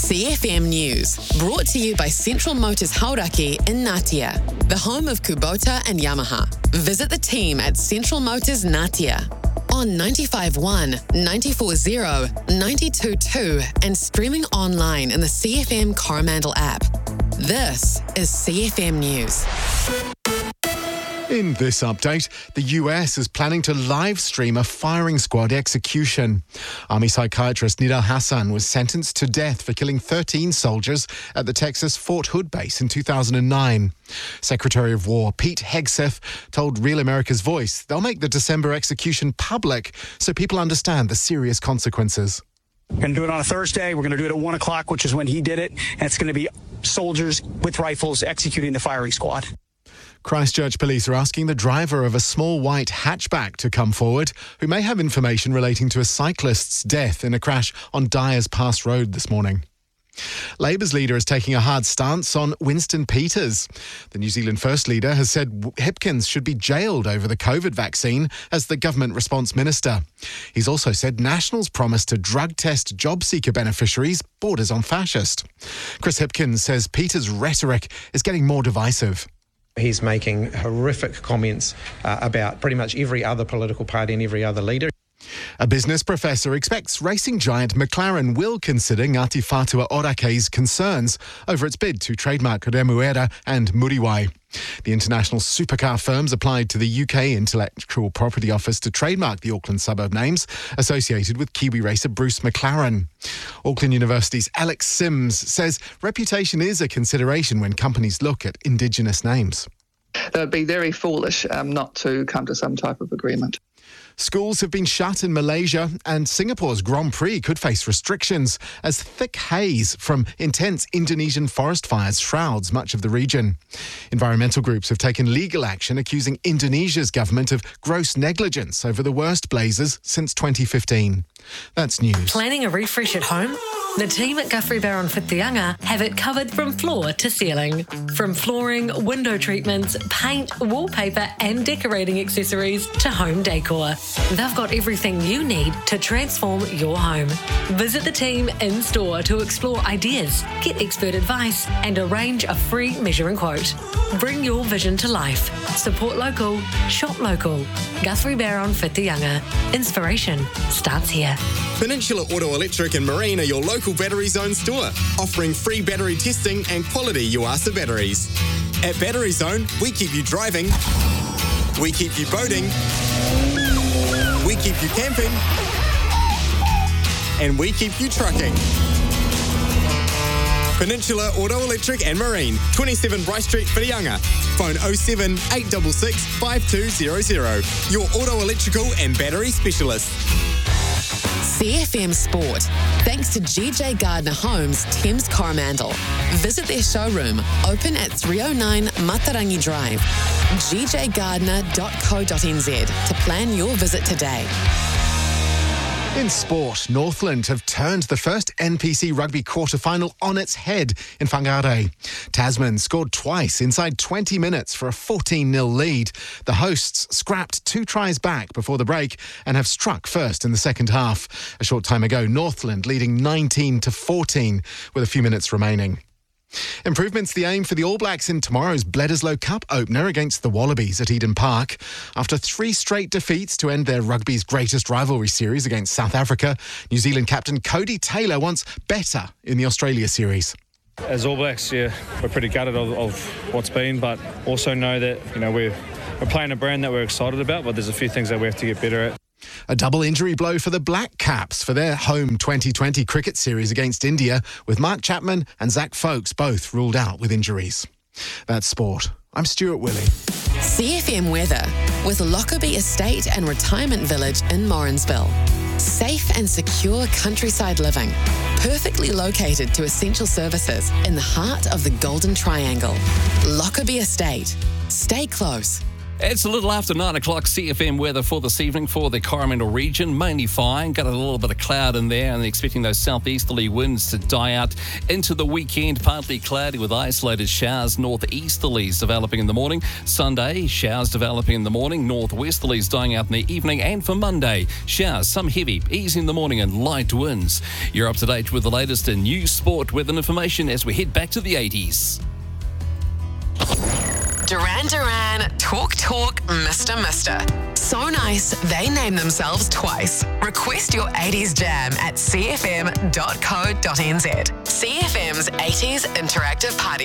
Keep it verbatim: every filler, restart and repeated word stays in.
C F M News, brought to you by Central Motors Hauraki in Ngatea, the home of Kubota and Yamaha. Visit the team at Central Motors Ngatea on ninety-five point one, ninety-four point zero, ninety-two point two and streaming online in the C F M Coromandel app. This is C F M News. In this update, the U S is planning to live stream a firing squad execution. Army psychiatrist Nidal Hasan was sentenced to death for killing thirteen soldiers at the Texas Fort Hood base in two thousand nine. Secretary of War Pete Hegseth told Real America's Voice they'll make the December execution public so people understand the serious consequences. We're going to do it on a Thursday. We're going to do it at one o'clock, which is when he did it. And it's going to be soldiers with rifles executing the firing squad. Christchurch police are asking the driver of a small white hatchback to come forward, who may have information relating to a cyclist's death in a crash on Dyers Pass Road this morning. Labour's leader is taking a hard stance on Winston Peters. The New Zealand First Leader has said Hipkins should be jailed over the COVID vaccine as the government response minister. He's also said National's promise to drug test job seeker beneficiaries borders on fascist. Chris Hipkins says Peters' rhetoric is getting more divisive. He's making horrific comments uh, about pretty much every other political party and every other leader. A business professor expects racing giant McLaren will consider Ngāti Whātua Orake's concerns over its bid to trademark Remuera and Muriwai. The international supercar firms applied to the U K Intellectual Property Office to trademark the Auckland suburb names associated with Kiwi racer Bruce McLaren. Auckland University's Alex Sims says reputation is a consideration when companies look at Indigenous names. It would be very foolish um, not to come to some type of agreement. Schools have been shut in Malaysia and Singapore's Grand Prix could face restrictions as thick haze from intense Indonesian forest fires shrouds much of the region. Environmental groups have taken legal action accusing Indonesia's government of gross negligence over the worst blazes since twenty fifteen. That's news. Planning a refresh at home? The team at Guthrie Barron Whitianga have it covered from floor to ceiling. From flooring, window treatments, paint, wallpaper and decorating accessories to home decor. They've got everything you need to transform your home. Visit the team in store to explore ideas, get expert advice and arrange a free measuring quote. Bring your vision to life. Support local, shop local. Guthrie Barron Whitianga. Inspiration starts here. Peninsula Auto Electric and Marine are your local Battery Zone store, offering free battery testing and quality Yuasa batteries. At Battery Zone, we keep you driving, we keep you boating, we keep you camping, and we keep you trucking. Peninsula Auto Electric and Marine, twenty-seven Bryce Street, Whitianga. Phone oh seven, eight six six, five two zero zero. Your auto electrical and battery specialist. C F M Sport, thanks to G J Gardner Homes, Thames Coromandel. Visit their showroom, open at three oh nine Matarangi Drive, g j gardner dot co dot n z to plan your visit today. In sport, Northland have turned the first N P C rugby quarter-final on its head in Whangarei. Tasman scored twice inside twenty minutes for a fourteen nil lead. The hosts scrapped two tries back before the break and have struck first in the second half. A short time ago, Northland leading nineteen to fourteen with a few minutes remaining. Improvements the aim for the All Blacks in tomorrow's Bledisloe Cup opener against the Wallabies at Eden Park. After three straight defeats to end their rugby's greatest rivalry series against South Africa, New Zealand captain Cody Taylor wants better in the Australia series. As All Blacks, yeah, we're pretty gutted of, of what's been, but also know that, you know, we're, we're playing a brand that we're excited about, but there's a few things that we have to get better at. A double injury blow for the Black Caps for their home twenty twenty cricket series against India, with Mark Chapman and Zach Folkes both ruled out with injuries. That's sport. I'm Stuart Willey. C F M weather with Lockerbie Estate and Retirement Village in Morrinsville. Safe and secure countryside living, perfectly located to essential services in the heart of the Golden Triangle. Lockerbie Estate. Stay close. It's a little after nine o'clock. C F M weather for this evening for the Coromandel region. Mainly fine. Got a little bit of cloud in there and expecting those southeasterly winds to die out into the weekend. Partly cloudy with isolated showers. Northeasterlies developing in the morning. Sunday, showers developing in the morning. Northwesterlies dying out in the evening. And for Monday, showers, some heavy, easy in the morning and light winds. You're up to date with the latest in news, sport, weather and information as we head back to the eighties. Duran Duran, Talk Talk, Mister Mister. So nice, they name themselves twice. Request your eighties jam at c f m dot co dot n z. C F M's eighties Interactive Party